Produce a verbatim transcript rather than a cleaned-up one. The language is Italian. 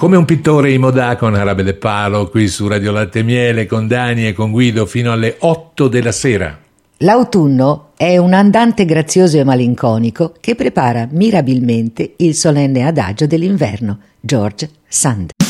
Come un pittore in modà con Arabe de Palo, qui su Radio Latte e Miele, con Dani e con Guido fino alle otto della sera. L'autunno è un andante grazioso e malinconico che prepara mirabilmente il solenne adagio dell'inverno. George Sand.